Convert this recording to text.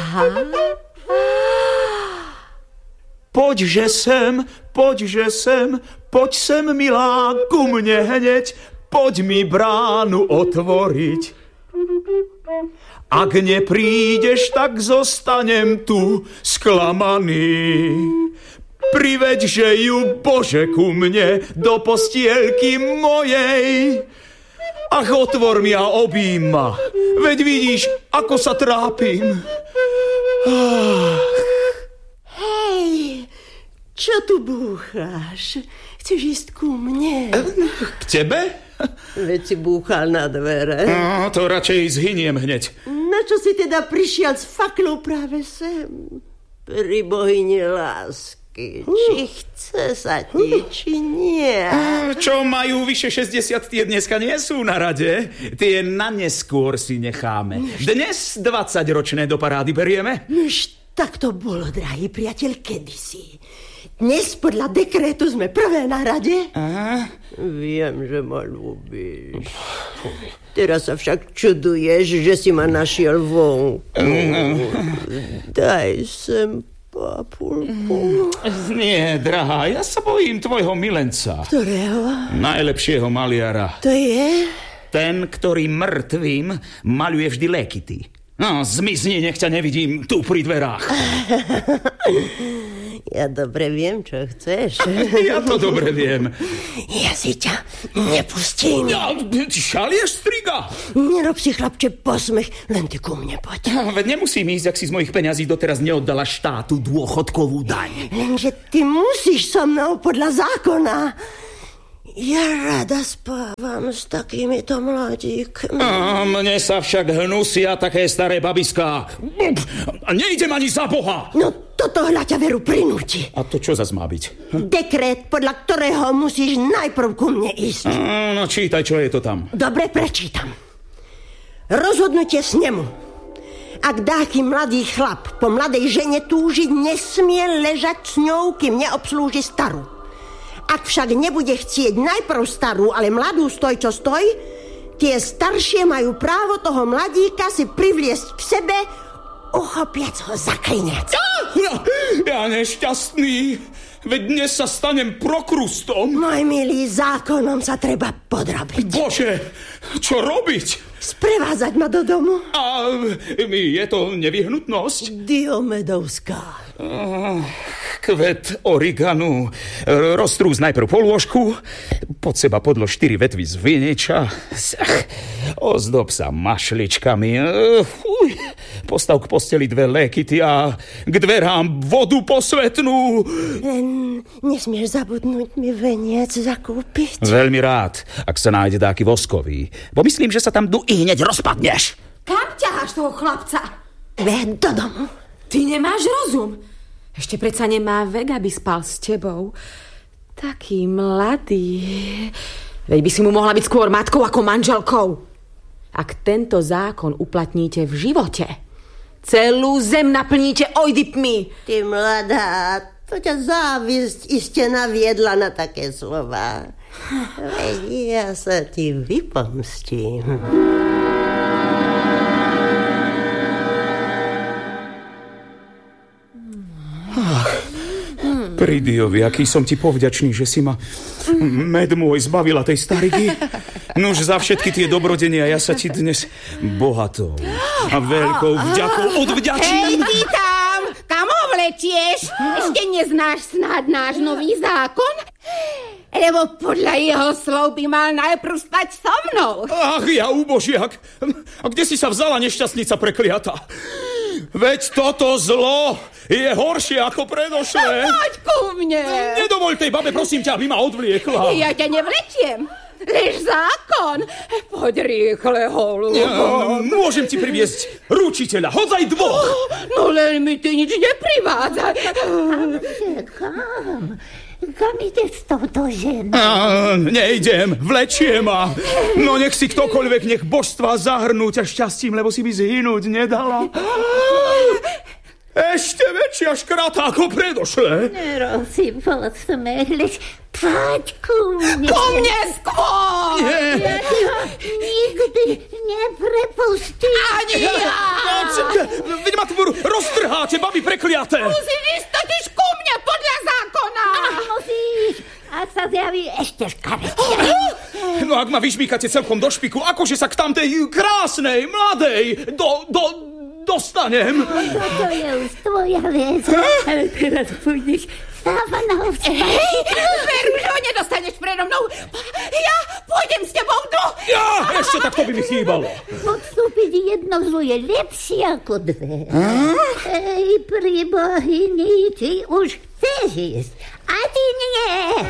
Poďže sem, poď sem, milá, ku mne hneď, poď mi bránu otvoriť. Ak neprídeš, tak zostanem tu sklamaný. Priveďže ju, Bože, ku mne do postielky mojej. Ach, otvor mi a obím ma, veď vidíš, ako sa trápim. Hej, čo tu búcháš? Chceš ísť ku mne? K tebe? Veď si búchal na dvere. No, to radšej zhyniem hneď. Na čo si teda prišiel s faklou práve sem? Pri bohyni lásky. Či chce sa ti, či nie? Čo majú vyše 60, tie dneska nie sú na rade. Tie na neskôr si necháme. Dnes 20-ročné do parády berieme. Tak to bolo, drahý priateľ, kedysi. Dnes podľa dekrétu sme prvé na rade. Viem, že ma ľúbiš. Teraz sa však čuduješ, že si ma našiel vonku. Daj sem papulku. Nie, drahá, ja sa bojím tvojho milenca. Ktorého? Najlepšieho maliara. To je? Ten, ktorý mŕtvým maľuje vždy lekity. No, zmizni, nech ťa nevidím tu pri dverách. Ja dobre viem, čo chceš. Ja to dobre viem. Ja si ťa nepustím. Ja, šalieš, striga? Nerob si, chlapče, posmech, len ty ku mne poď. Veď nemusím ísť, ak si z mojich peňazí doteraz neoddala štátu dôchodkovú daň. Lenže ty musíš so mnou podľa zákona. Ja rada spávam s takýmito mladíkmi. Mne sa však hnusia také staré babiská. Nejdem ani za Boha. No toto hľaďa veru prinúti. A to čo zas má byť? Dekrét, podľa ktorého musíš najprv ku mne ísť. No čítaj, čo je to tam. Dobre, prečítam. Rozhodnutie snemu. Ak dáky mladý chlap po mladej žene túžiť, nesmie ležať s ňou, kým neobslúži starú. Ak však nebude chcieť najprv starú, ale mladú stoj, čo stoj, tie staršie majú právo toho mladíka si privliesť k sebe, uchopiac ho za klinec. Ja nešťastný, veď dnes sa stanem prokrustom. Môj milý, zákonom sa treba podrobiť. Bože, čo robiť? Sprevázať ma do domu. A je to nevyhnutnosť? Diomedovská. Kvet origanu. Roztrús najprv po lôžku, pod seba podlož 4 vetvy z viniča. Ozdob sa mašličkami. Postav k posteli 2 lekity a k dverám vodu posvetnú. Len nesmieš zabudnúť mi veniec zakúpiť. Veľmi rád, ak sa nájde dáky voskový. Bo myslím, že sa tam i hneď rozpadneš. Kam ťaháš toho chlapca? Veď do domu. Ty nemáš rozum. Ešte predsa nemá vek, aby spal s tebou. Taký mladý. Veď by si mu mohla byť skôr matkou ako manželkou. Ak tento zákon uplatníte v živote, celú zem naplníte ojdipmi. Ty mladá, to ťa závisť iste naviedla na také slova. Veď ja sa ti vypomstím. Pridiovi, aký som ti povďačný, že si ma, med môj, zbavila tej starigy. Nuž za všetky tie dobrodenia ja sa ti dnes bohatou a veľkou vďakou odvďačím. Hej, ty tam! Kam vletieš? Ešte neznáš snáď náš nový zákon? Lebo podľa jeho slov by mal najprv stať so mnou. Ach, ja úbožiak! A kde si sa vzala, nešťastnica prekliata? Veď toto zlo je horšie ako predošlé. Poď ku mne. Nedovoľ tej babe, prosím ťa, aby ma odvliekla. Ja ťa nevletiem. Lež zákon. Poď rýchle, holubo. Môžem ti priviesť ručiteľa, hodzaj 2. No len mi ty nič neprivádzaj. Kam ideš s touto ženou? Nejdem, vlečie ma. No nech si ktokoľvek, nech božstva zahrnú ťa šťastím, lebo si by zhynúť nedala. Ešte väčšia škrata ako predošlé. Nerob si posmehliť. Poď ku mne. Ku mne skôr. Ja ti ho nikdy neprepustím. Ani ja. Veď ma tu roztrháte, babi prekliaté! Musíš ísť totiž ku mne podľa zákona. Musíš, ak sa zjaví ešte škaredšie. No ak ma vyžmýkate celkom do špiku, akože sa k tamtej krásnej, mladej dostanem? Toto je už tvoja vec. Ale teraz pôjdeš sama na ovce. Veru, že ho nedostaneš predo mnou. Ja pôjdem s tebou do... Ja, ešte tak to by mi chýbalo. Podstúpiť jedno zlo je lepšie ako dve. Ej, pribohyni, ty už chceš ísť. A ty nie.